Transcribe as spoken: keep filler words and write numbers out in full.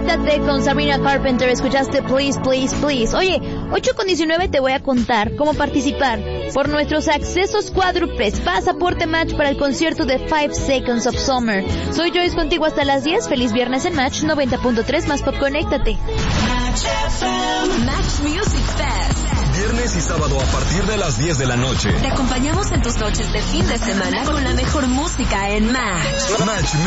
Conéctate con Sabrina Carpenter. Escuchaste Please, Please, Please. Oye, ocho con diecinueve te voy a contar cómo participar por nuestros accesos cuádruples. Pasaporte Match para el concierto de Five Seconds of Summer. Soy Joyce contigo hasta las diez. Feliz viernes en Match noventa punto tres más Pop. Conéctate. Match Music Fest. Viernes y sábado a partir de las diez de la noche. Te acompañamos en tus noches de fin de semana con la mejor música en Match. Match